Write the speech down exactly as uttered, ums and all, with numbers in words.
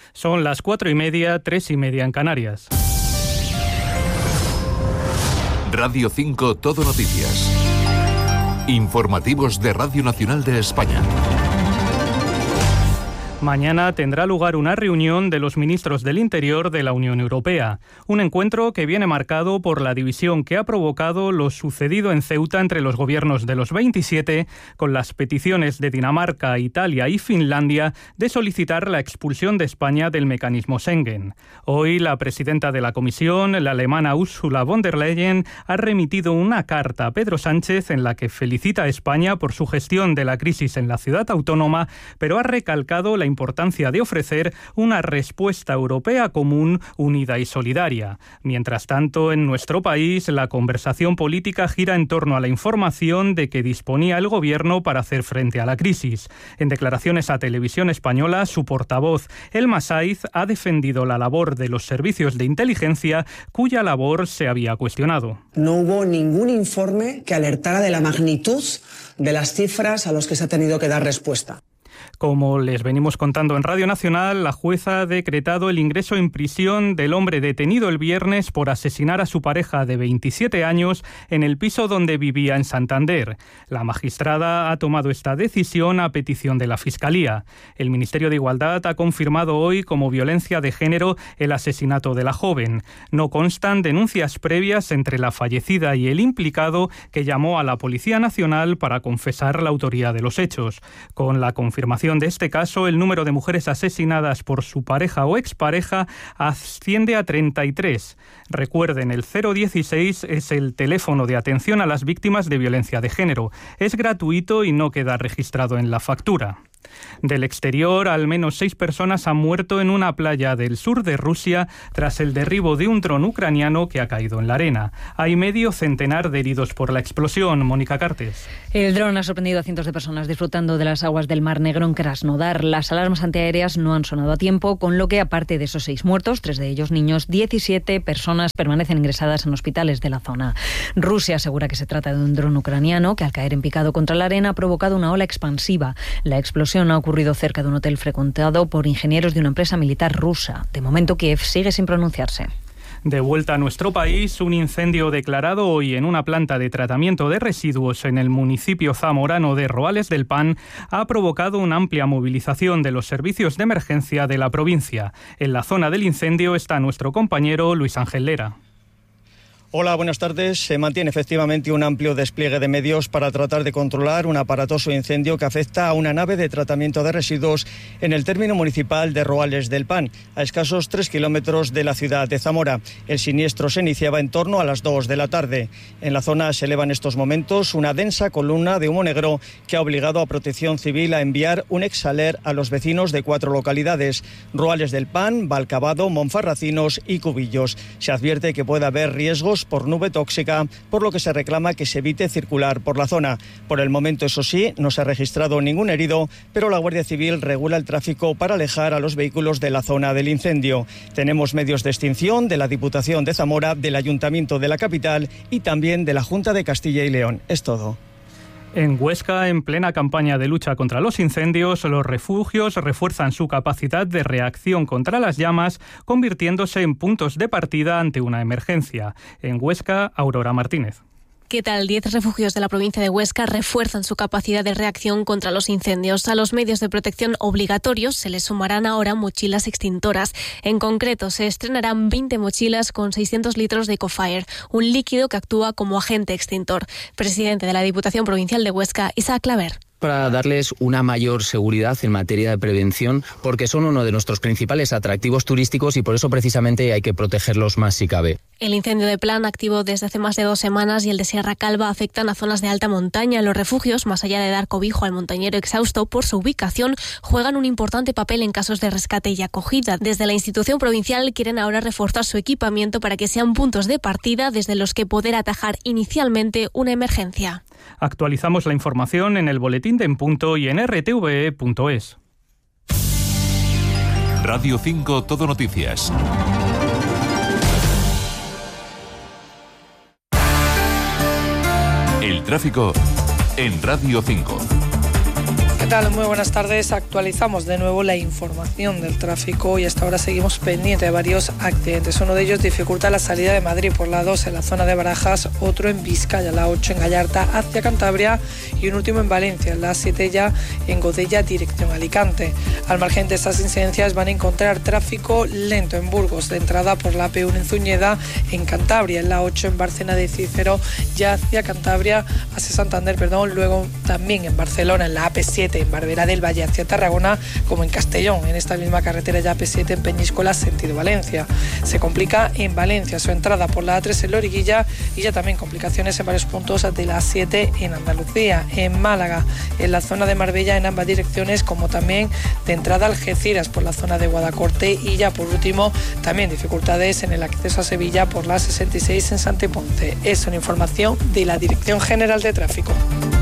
Son las cuatro y media, tres y media en Canarias. Radio cinco Todo Noticias. Informativos de Radio Nacional de España. Mañana tendrá lugar una reunión de los ministros del Interior de la Unión Europea, un encuentro que viene marcado por la división que ha provocado lo sucedido en Ceuta entre los gobiernos de los veintisiete, con las peticiones de Dinamarca, Italia y Finlandia de solicitar la expulsión de España del mecanismo Schengen. Hoy la presidenta de la Comisión, la alemana Ursula von der Leyen, ha remitido una carta a Pedro Sánchez en la que felicita a España por su gestión de la crisis en la ciudad autónoma, pero ha recalcado la importancia de ofrecer una respuesta europea común, unida y solidaria. Mientras tanto, en nuestro país, la conversación política gira en torno a la información de que disponía el Gobierno para hacer frente a la crisis. En declaraciones a Televisión Española, su portavoz, Elma Saiz, ha defendido la labor de los servicios de inteligencia, cuya labor se había cuestionado. No hubo ningún informe que alertara de la magnitud de las cifras a las que se ha tenido que dar respuesta. Como les venimos contando en Radio Nacional, la jueza ha decretado el ingreso en prisión del hombre detenido el viernes por asesinar a su pareja de veintisiete años en el piso donde vivía en Santander. La magistrada ha tomado esta decisión a petición de la Fiscalía. El Ministerio de Igualdad ha confirmado hoy como violencia de género el asesinato de la joven. No constan denuncias previas entre la fallecida y el implicado, que llamó a la Policía Nacional para confesar la autoría de los hechos. Con la confirmación de este caso, el número de mujeres asesinadas por su pareja o expareja asciende a treinta y tres. Recuerden, el cero dieciséis es el teléfono de atención a las víctimas de violencia de género. Es gratuito y no queda registrado en la factura. Del exterior, al menos seis personas han muerto en una playa del sur de Rusia tras el derribo de un dron ucraniano que ha caído en la arena. Hay medio centenar de heridos por la explosión. Mónica Cartes. El dron ha sorprendido a cientos de personas disfrutando de las aguas del Mar Negro en Krasnodar. Las alarmas antiaéreas no han sonado a tiempo, con lo que, aparte de esos seis muertos, tres de ellos niños, diecisiete personas permanecen ingresadas en hospitales de la zona. Rusia asegura que se trata de un dron ucraniano que, al caer en picado contra la arena, ha provocado una ola expansiva. La explosión ha ocurrido cerca de un hotel frecuentado por ingenieros de una empresa militar rusa. De momento, Kiev sigue sin pronunciarse. De vuelta a nuestro país, un incendio declarado hoy en una planta de tratamiento de residuos en el municipio zamorano de Roales del Pan ha provocado una amplia movilización de los servicios de emergencia de la provincia. En la zona del incendio está nuestro compañero Luis Ángel Lera. Hola, buenas tardes. Se mantiene efectivamente un amplio despliegue de medios para tratar de controlar un aparatoso incendio que afecta a una nave de tratamiento de residuos en el término municipal de Roales del Pan, a escasos tres kilómetros de la ciudad de Zamora. El siniestro se iniciaba en torno a las dos de la tarde. En la zona se eleva en estos momentos una densa columna de humo negro que ha obligado a Protección Civil a enviar un exaler a los vecinos de cuatro localidades: Roales del Pan, Valcabado, Monfarracinos y Cubillos. Se advierte que puede haber riesgos por nube tóxica, por lo que se reclama que se evite circular por la zona. Por el momento, eso sí, no se ha registrado ningún herido, pero la Guardia Civil regula el tráfico para alejar a los vehículos de la zona del incendio. Tenemos medios de extinción de la Diputación de Zamora, del Ayuntamiento de la capital y también de la Junta de Castilla y León. Es todo. En Huesca, en plena campaña de lucha contra los incendios, los refugios refuerzan su capacidad de reacción contra las llamas, convirtiéndose en puntos de partida ante una emergencia. En Huesca, Aurora Martínez. ¿Qué tal? Diez refugios de la provincia de Huesca refuerzan su capacidad de reacción contra los incendios. A los medios de protección obligatorios se les sumarán ahora mochilas extintoras. En concreto, se estrenarán veinte mochilas con seiscientos litros de Ecofire, un líquido que actúa como agente extintor. Presidente de la Diputación Provincial de Huesca, Isaac Claver. Para darles una mayor seguridad en materia de prevención, porque son uno de nuestros principales atractivos turísticos y por eso precisamente hay que protegerlos más si cabe. El incendio de Plan, activo desde hace más de dos semanas, y el de Sierra Calva afectan a zonas de alta montaña. Los refugios, más allá de dar cobijo al montañero exhausto por su ubicación, juegan un importante papel en casos de rescate y acogida. Desde la institución provincial quieren ahora reforzar su equipamiento para que sean puntos de partida desde los que poder atajar inicialmente una emergencia. Actualizamos la información en el boletín de En Punto y en r t v e punto es. Radio cinco Todo Noticias. El tráfico en Radio cinco. ¿Qué tal? Muy buenas tardes. Actualizamos de nuevo la información del tráfico y hasta ahora seguimos pendientes de varios accidentes. Uno de ellos dificulta la salida de Madrid por la dos en la zona de Barajas, otro en Vizcaya, la ocho en Gallarta hacia Cantabria y un último en Valencia, la siete ya en Godella dirección Alicante. Al margen de estas incidencias van a encontrar tráfico lento en Burgos, de entrada por la A P uno en Zuñeda, en Cantabria, en la ocho en Bárcena de Cícero, ya hacia Cantabria, hacia Santander, perdón, luego también en Barcelona, en la A P siete en Barberá del Valle hacia Tarragona, como en Castellón, en esta misma carretera ya A P siete en Peñíscola, sentido Valencia. Se complica en Valencia su entrada por la A tres en Loriguilla y ya también complicaciones en varios puntos de la A siete en Andalucía, en Málaga, en la zona de Marbella en ambas direcciones, como también de entrada a Algeciras por la zona de Guadacorte y ya por último también dificultades en el acceso a Sevilla por la sesenta y seis en Santiponce. Es una información de la Dirección General de Tráfico.